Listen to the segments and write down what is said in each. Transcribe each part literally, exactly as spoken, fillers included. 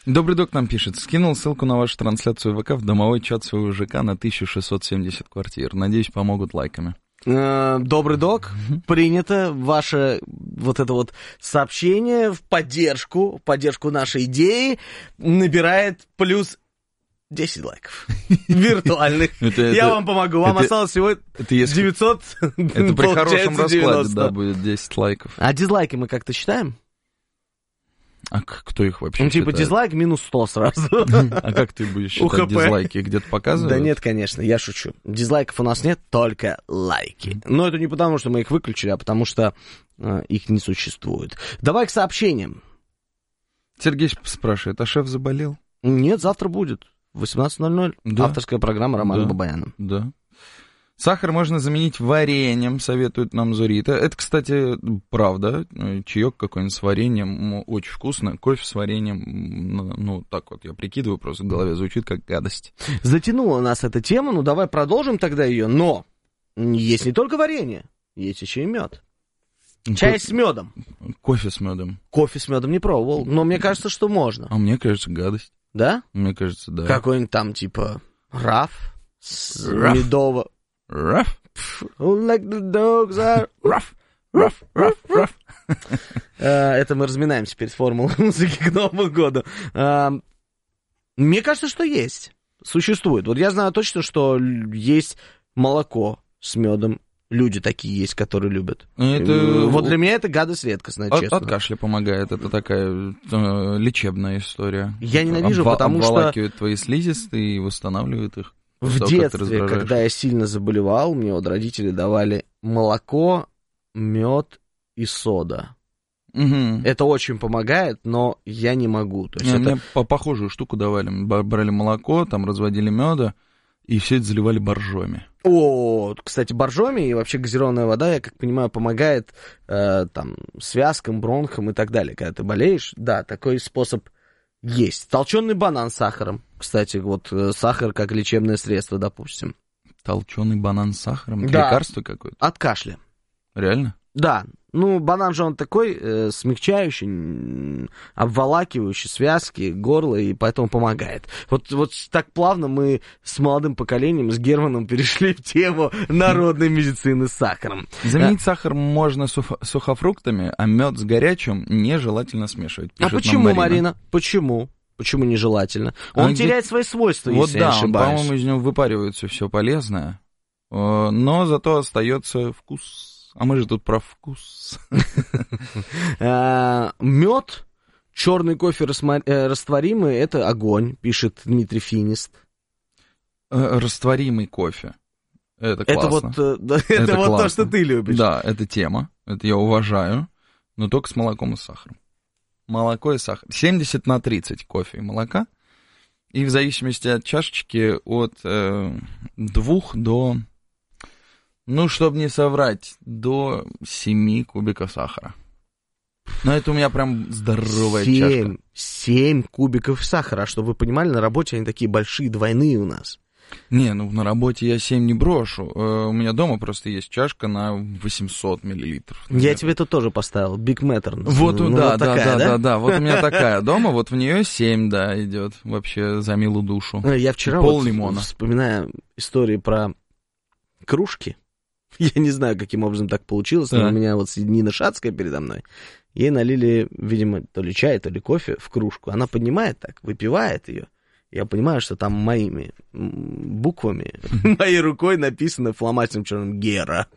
Добрый док нам пишет. Скинул ссылку на вашу трансляцию ВК в домовой чат своего ЖК на тысячу шестьсот семьдесят квартир. Надеюсь, помогут лайками. Добрый док, принято ваше вот это вот сообщение в поддержку, в поддержку нашей идеи набирает плюс десять лайков виртуальных. Это, Я это, вам помогу, вам это, осталось всего это если, девятьсот. Это при хорошем раскладе, да, будет десять лайков. А дизлайки мы как-то считаем? А кто их вообще Ну, типа, считает? дизлайк минус сто сразу. А как ты будешь считать дизлайки? Где-то показывают? Да нет, конечно, я шучу. Дизлайков у нас нет, только лайки. Но это не потому, что мы их выключили, а потому что э, их не существует. Давай к сообщениям. Сергей спрашивает, а шеф заболел? Нет, завтра будет. В восемнадцать ноль ноль. Да. Авторская программа Романа да. Бабаяна. Да. Сахар можно заменить вареньем, советует нам Зурита. Это, кстати, правда. Чаек какой-нибудь с вареньем очень вкусно. Кофе с вареньем, ну, так вот я прикидываю, просто в голове звучит как гадость. Затянула нас эта тема, ну давай продолжим тогда ее. Но есть не только варенье, есть еще и мед. Чай Ко... с медом. Кофе с медом. Кофе с медом не пробовал, но мне кажется, что можно. А мне кажется, гадость. Да? Мне кажется, да. Какой-нибудь там типа раф с медово... Rough. Like the dogs are rough, rough, rough, rough. Это мы разминаемся перед формулой музыки к Новому году. Мне кажется, что есть. Существует. Вот я знаю точно, что есть молоко с медом. Люди такие есть, которые любят. Это... Вот для меня это гадость редкостная, от, честно. От кашля помогает. Это такая э, лечебная история. Я ненавижу, Обва- потому что... Обволакивает твои слизистые и восстанавливает их. В То, детстве, когда я сильно заболевал, мне вот родители давали молоко, мед и сода. Угу. Это очень помогает, но я не могу. То есть не, это... Мне по похожую штуку давали. Брали молоко, там разводили меда, и все это заливали боржоми. О, кстати, боржоми и вообще газированная вода, я как понимаю, помогает э, там связкам, бронхам и так далее. Когда ты болеешь, да, такой способ есть. Толченый банан с сахаром. Кстати, вот э, сахар как лечебное средство, допустим. Толченый банан с сахаром? Да. Лекарство какое-то? От кашля. Реально? Да. Ну, банан же он такой э, смягчающий, обволакивающий связки, горло, и поэтому помогает. Вот, вот так плавно мы с молодым поколением, с Германом перешли в тему народной медицины с сахаром. Заменить а... сахар можно сух- сухофруктами, а мед с горячим нежелательно смешивать. А почему, Марина? Марина? Почему? Почему нежелательно? Он а теряет где... свои свойства, вот если да, я не ошибаюсь. Вот да, по-моему, из него выпаривается все полезное, но зато остается вкус. А мы же тут про вкус. Мед, черный кофе растворимый, это огонь, пишет Дмитрий Финист. Растворимый кофе. Это классно. Это вот, это вот то, что ты любишь. Да, это тема. Это я уважаю, но только с молоком и сахаром. Молоко и сахар. семьдесят на тридцать кофе и молока. И в зависимости от чашечки от э, двух до... Ну, чтобы не соврать, до семи кубиков сахара. Но это у меня прям здоровая семь, чашка. семь кубиков сахара. А чтобы вы понимали, на работе они такие большие, двойные у нас. Не, ну на работе я семь не брошу. У меня дома просто есть чашка на восемьсот миллилитров. Наверное. Я тебе тут тоже поставил. Big Matter. Вот, ну, да, вот да, такая, да, да, да, да. Вот у меня такая дома, вот в нее семь, да, идет. Вообще за милую душу. Я вчера пол вот, лимона. Вспоминая истории про кружки. Я не знаю, каким образом так получилось, но да. у меня вот Нина Шацкая передо мной. Ей налили, видимо, то ли чай, то ли кофе в кружку. Она поднимает так, выпивает ее. Я понимаю, что там моими буквами, моей рукой написано фломастером черным «Гера».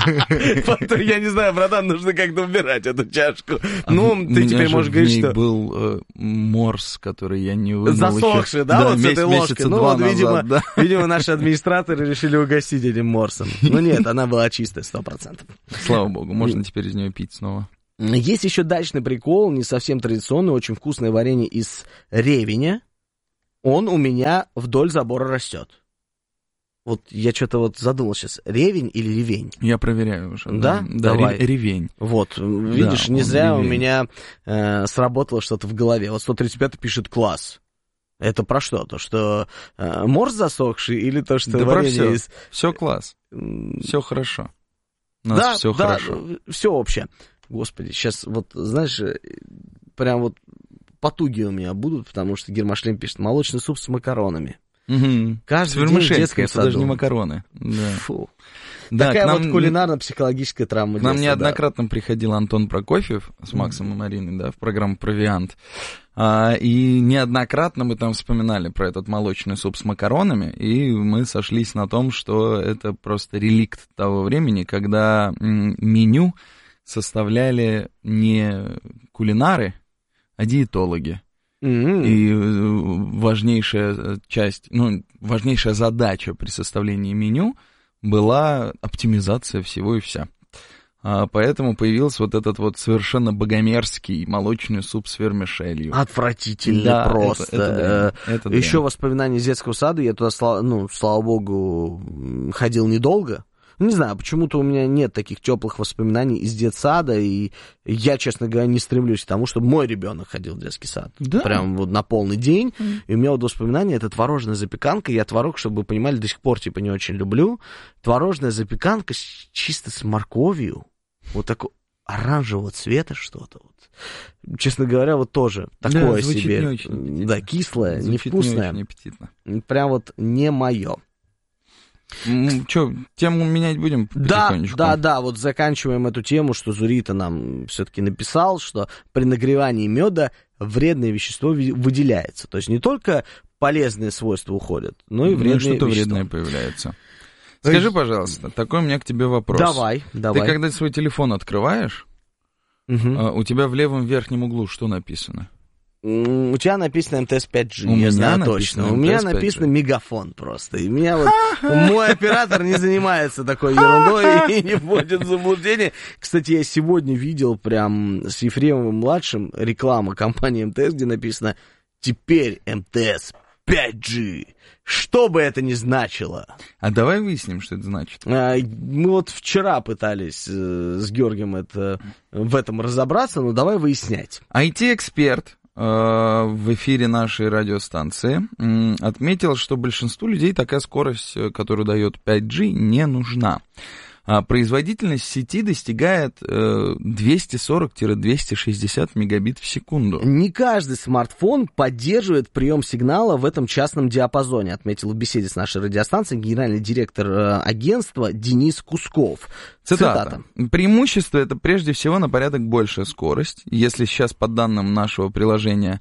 Я не знаю, братан, нужно как-то убирать эту чашку. Ну, ты теперь можешь говорить, что... был морс, который я не вынул. Засохший, да, вот с этой ложкой? Ну, вот, видимо, наши администраторы решили угостить этим морсом. Ну, нет, она была чистая, сто процентов. Слава богу, можно теперь из нее пить снова. Есть еще дачный прикол, не совсем традиционный, очень вкусное варенье из ревеня. Он у меня вдоль забора растет. Вот я что-то вот задумал сейчас, ревень или ревень? Я проверяю уже. Да? Да, да. Давай. Ревень. Вот, видишь, да, не зря ревень. У меня э, сработало что-то в голове. Вот сто тридцать пятый пишет «класс». Это про что? То, что э, морс засохший или то, что да варенье про все. из... Все класс. Все хорошо. У нас да, все да, хорошо. Все общее. Господи, сейчас вот, знаешь, прям вот потуги у меня будут, потому что Гермошлем пишет, молочный суп с макаронами. Угу. Каждый день в детском это саду. даже не макароны. Да. Фу. Да, Такая нам, вот кулинарно-психологическая травма. К нам детства, неоднократно да. приходил Антон Прокофьев с Максом mm-hmm. и Мариной, да, в программу «Провиант». А, и неоднократно мы там вспоминали про этот молочный суп с макаронами, и мы сошлись на том, что это просто реликт того времени, когда м, меню составляли не кулинары, а диетологи. Mm-hmm. И важнейшая часть, ну, важнейшая задача при составлении меню была оптимизация всего и вся. А, поэтому появился вот этот вот совершенно богомерзкий молочный суп с вермишелью. Отвратительно да, просто. Это, это дрянь, это Еще дрянь. Воспоминания из детского сада. Я туда, ну, слава богу, ходил недолго. Не знаю, почему-то у меня нет таких теплых воспоминаний из детсада, и я, честно говоря, не стремлюсь к тому, чтобы мой ребенок ходил в детский сад. Да? Прям вот на полный день. Mm. И у меня вот воспоминания, это творожная запеканка. Я творог, чтобы вы понимали, до сих пор типа не очень люблю. Творожная запеканка с, чисто с морковью. Вот такого оранжевого цвета что-то. Вот. Честно говоря, вот тоже такое да, себе. Не очень да, кислое, звучит невкусное. Не очень аппетитно. Прям вот не мое. Че, тему менять будем потихонечку? Да, да, да, вот заканчиваем эту тему, что Зурита нам все-таки написал, что при нагревании меда вредное вещество выделяется. То есть не только полезные свойства уходят, но и вредные ну, что-то вещества. вредное появляется. Скажи, пожалуйста, такой у меня к тебе вопрос. Давай, давай. Ты когда свой телефон открываешь, угу. у тебя в левом верхнем углу что написано? У тебя написано эм тэ эс пять джи, у я меня знаю точно. У меня написано мегафон просто. И меня вот мой оператор не занимается такой ерундой и не вводит в заблуждение. Кстати, я сегодня видел прям с Ефремовым-младшим рекламу компании эм тэ эс, где написано «Теперь эм тэ эс пять джи». Что бы это ни значило. А давай выясним, что это значит. Мы вот вчера пытались с Георгием это, в этом разобраться, но давай выяснять. ай ти-эксперт в эфире нашей радиостанции отметил, что большинству людей такая скорость, которую дает пять джи, не нужна. Производительность сети достигает двести сорок - двести шестьдесят мегабит в секунду. Не каждый смартфон поддерживает прием сигнала в этом частном диапазоне, отметил в беседе с нашей радиостанцией генеральный директор агентства Денис Кусков. Цитата. Цитата. Преимущество — это прежде всего на порядок большая скорость. Если сейчас по данным нашего приложения...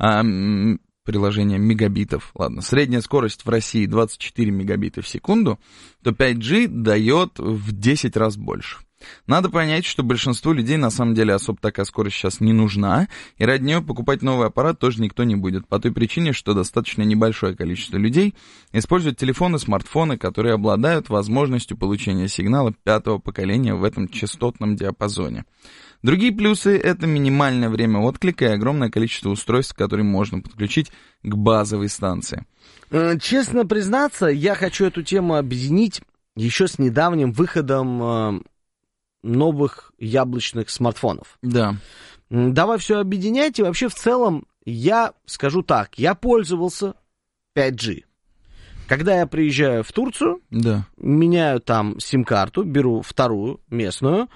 приложение мегабитов, ладно, средняя скорость в России двадцать четыре мегабита в секунду, то пять джи дает в десять раз больше. Надо понять, что большинству людей на самом деле особо такая скорость сейчас не нужна, и ради нее покупать новый аппарат тоже никто не будет, по той причине, что достаточно небольшое количество людей используют телефоны, смартфоны, которые обладают возможностью получения сигнала пятого поколения в этом частотном диапазоне. Другие плюсы — это минимальное время отклика и огромное количество устройств, которые можно подключить к базовой станции. Честно признаться, я хочу эту тему объединить еще с недавним выходом новых яблочных смартфонов. Да. Давай все объединять, и вообще в целом я скажу так, я пользовался пять джи. Когда я приезжаю в Турцию, да. меняю там сим-карту, беру вторую, местную,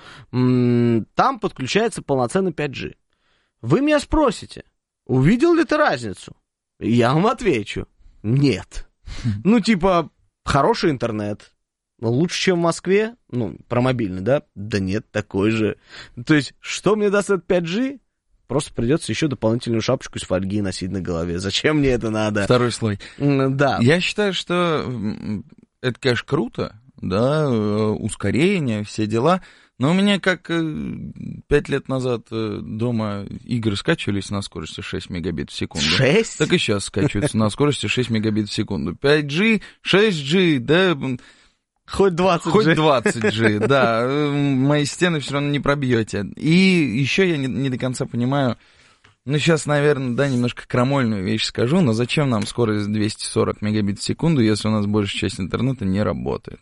там подключается полноценный пять джи. Вы меня спросите, увидел ли ты разницу? Я вам отвечу, нет. Ну, типа, хороший интернет, лучше, чем в Москве, ну, про мобильный, да? Да нет, такой же. То есть, что мне даст этот пять джи? Просто придется еще дополнительную шапочку из фольги носить на голове. Зачем мне это надо? Второй слой. Да. Я считаю, что это, конечно, круто, да, ускорение, все дела. Но у меня как пять лет назад дома игры скачивались на скорости шесть мегабит в секунду. шесть? Так и сейчас скачиваются на скорости шесть мегабит в секунду. пять джи, шесть джи, да... Хоть двадцать джи. Хоть двадцать джи, да. Мои стены все равно не пробьете. И еще я не, не до конца понимаю, ну, сейчас, наверное, да, немножко крамольную вещь скажу, но зачем нам скорость двести сорок мегабит в секунду, если у нас большая часть интернета не работает?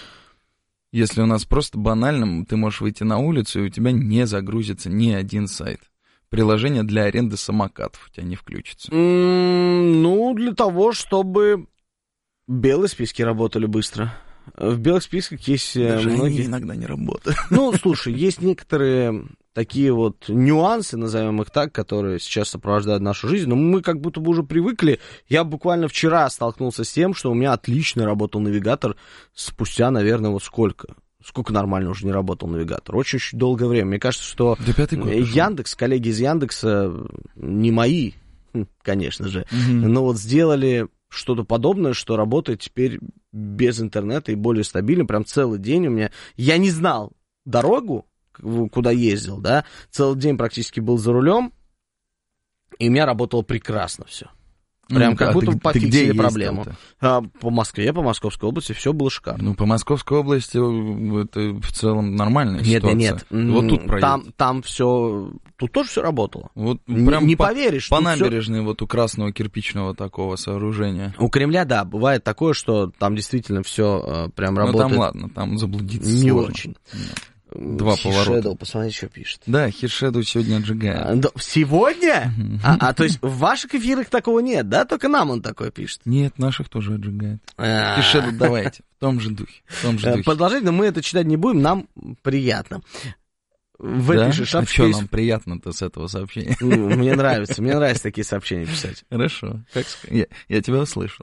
Если у нас просто банально, ты можешь выйти на улицу, и у тебя не загрузится ни один сайт. Приложение для аренды самокатов у тебя не включится. Mm, ну, для того, чтобы белые списки работали быстро. В белых списках есть Даже многие... они иногда не работают. Ну, слушай, есть некоторые такие вот нюансы, назовем их так, которые сейчас сопровождают нашу жизнь, но мы как будто бы уже привыкли. Я буквально вчера столкнулся с тем, что у меня отлично работал навигатор спустя, наверное, вот сколько? Сколько нормально уже не работал навигатор? Очень-очень долгое время. Мне кажется, что Яндекс, коллеги из Яндекса, не мои, конечно же, mm-hmm. но вот сделали что-то подобное, что работает теперь без интернета и более стабильно, прям целый день у меня. Я не знал дорогу, куда ездил, да, целый день практически был за рулем, и у меня работало прекрасно все. Прям ну, как а будто ты, пофиксили ты проблему. А, по Москве, по Московской области все было шикарно. Ну, по Московской области это в целом нормальная нет, ситуация. Нет, нет, вот тут проедет. Там, там все, тут тоже все работало. Вот прям не по, поверишь. По набережной всё... вот у красного кирпичного такого сооружения. У Кремля, да, бывает такое, что там действительно все прям работает. Ну, там ладно, там заблудиться не сложно. очень. Нет. Два поворота. Shadow, посмотри, что пишет. Да, Хишеду сегодня отжигает. А, да, сегодня? а, а то есть в ваших эфирах такого нет, да? Только нам он такое пишет. Нет, наших тоже отжигает. Хишеду давайте, в том же духе. В том же духе. Продолжительно мы это читать не будем, нам приятно. В да? этой а что нам приятно-то с этого сообщения? Мне нравится, мне нравится такие сообщения писать. Хорошо, как я, я тебя услышал.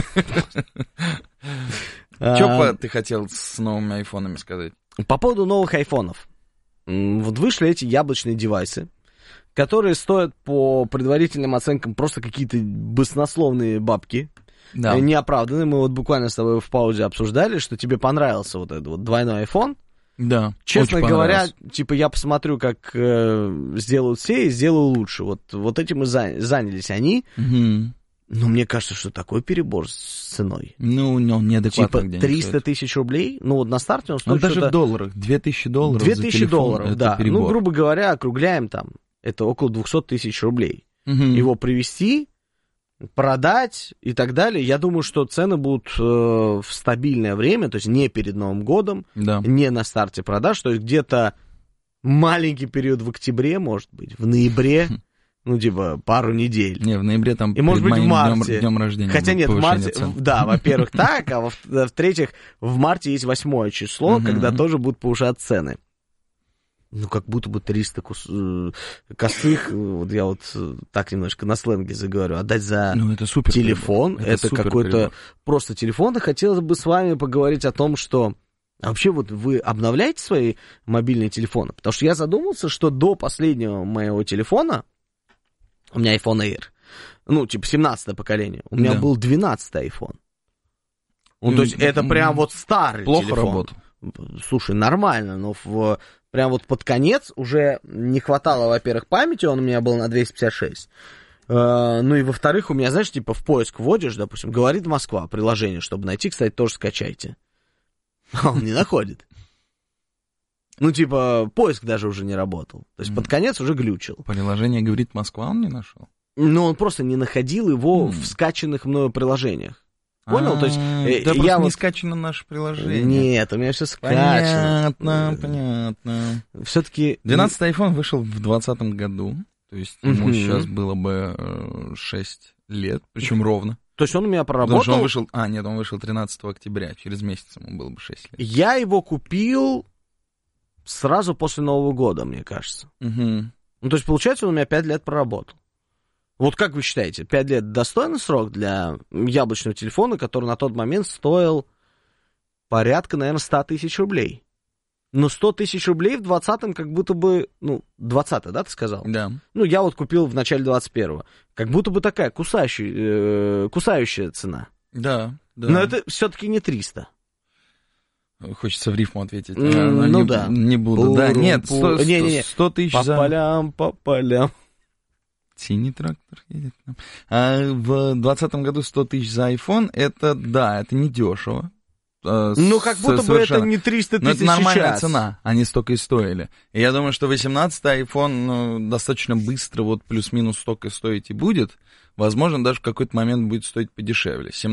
Что ты хотел с новыми айфонами сказать? По поводу новых айфонов. Вот вышли эти яблочные девайсы, которые стоят по предварительным оценкам просто какие-то баснословные бабки. Да. Неоправданные. Мы вот буквально с тобой в паузе обсуждали, что тебе понравился вот этот вот двойной iPhone. Да. Честно говоря, типа я посмотрю, как э, сделают все, и сделаю лучше. Вот, вот этим и занялись они. Угу. Но мне кажется, что такой перебор с ценой. Ну, ну неадекватно. Типа триста тысяч рублей. Ну, вот на старте он стоит. Ну, даже в долларах. две тысячи долларов. две тысячи долларов, да. Перебор. Ну, грубо говоря, округляем там. Это около двести тысяч рублей. Угу. Его привезти, продать и так далее. Я думаю, что цены будут э, в стабильное время, то есть не перед Новым годом, да. не на старте продаж, то есть где-то маленький период в октябре, может быть, в ноябре. Ну, типа, пару недель. Не, в ноябре там и, может быть, в марте. Днем, днем рождения. Хотя нет, в марте, цен. да, во-первых, так, а в-третьих, в марте есть восьмое число, uh-huh. когда тоже будут повышаться цены. Ну, как будто бы триста кус... косых, вот я вот так немножко на сленге заговорю, отдать за ну, это супер телефон, это, это какой-то перебор. Просто телефон. И хотелось бы с вами поговорить о том, что а вообще вот вы обновляете свои мобильные телефоны? Потому что я задумался, что до последнего моего телефона у меня iPhone Air. Ну, типа, семнадцатое поколение. У меня да. был двенадцатый iPhone. Ну, mm-hmm. то есть, это прям вот старый Плохо телефон. Работал. Слушай, нормально, но в, прям вот под конец уже не хватало, во-первых, памяти, он у меня был на двести пятьдесят шесть. Uh, ну и во-вторых, у меня, знаешь, типа, в поиск вводишь, допустим, говорит Москва, приложение, чтобы найти, кстати, тоже скачайте. А он не находит. Ну, типа, поиск даже уже не работал. То есть, mm. под конец уже глючил. Приложение говорит Москва, он не нашел? Ну, он просто не находил его mm. в скачанных мною приложениях. Понял? А-а-а. То есть, да я просто вот... не скачано наше приложение. Нет, у меня все скачано. Понятно, понятно. Все-таки... двенадцатый iPhone вышел в двадцатом году. То есть, ему mm-hmm. сейчас было бы шесть лет, причем ровно. То есть он у меня проработал... Потому что он вышел... А, нет, он вышел тринадцатого октября. Через месяц ему было бы шесть лет. Я его купил... Сразу после Нового года, мне кажется. Угу. Ну, то есть, получается, он у меня пять лет проработал. Вот как вы считаете, пять лет достойный срок для яблочного телефона, который на тот момент стоил порядка, наверное, сто тысяч рублей? Но сто тысяч рублей в двадцатом как будто бы... Ну, двадцатый, да, ты сказал? Да. Ну, я вот купил в начале двадцать первого. Как будто бы такая кусающая, э, кусающая цена. Да, да. Но это все-таки не триста. Хочется в рифму ответить. Mm, а, ну не, да. Не буду. Пуру, да, нет, пуру. сто, не, не, не. сто тысяч по за... По полям, по полям. Синий трактор едет. А в двадцатом году сто тысяч за iPhone, это, да, это не дешево. Ну, как будто бы это не триста тысяч сейчас. Но это нормальная цена, они столько и стоили. И я думаю, что восемнадцатый iPhone ну, достаточно быстро, вот плюс-минус столько стоить и будет. Возможно, даже в какой-то момент будет стоить подешевле.